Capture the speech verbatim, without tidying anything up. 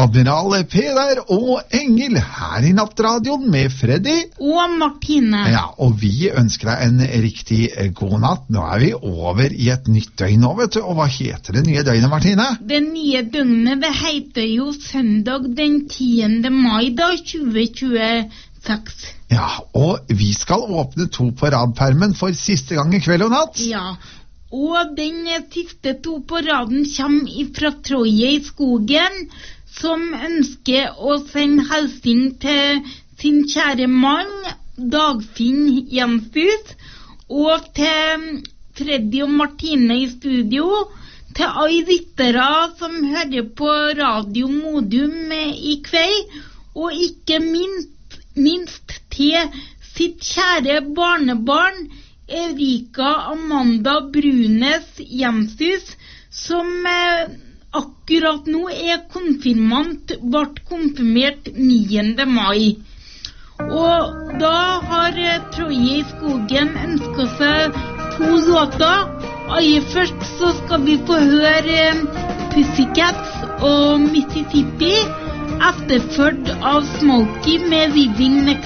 Admiral Peder og Engel her i Nattradioen med Freddy og Martine. Ja, og vi ønsker deg en riktig god natt. Nå er vi over i et nytt døgn nå, vet du. Og hva heter det nye døgnet, Martine? Det nye døgnet, det heter jo søndag den tiende mai da, tjue tjueseks. Ja, og vi skal åpne to på radpermen for siste gang i kveld og natt. Ja, og den siste to på raden kommer fra Troje i skogen, som ønsker å sende hilsing til sin kjære mann, Dagfinn Jenshus, og til Freddy og Martine i studio, til alle lyttere som hører på Radio Modum i kveld, og ikke minst, minst til sitt kjære barnebarn, Erika Amanda Brunes Jenshus, som eh, akkurat nå er konfirmant, ble konfirmert niende mai. Og da har eh, Troje i skogen ønsket seg to låter. Aller først så skal vi få høre eh, Pussycats og Mississippi, etterført av Smokey med Living Next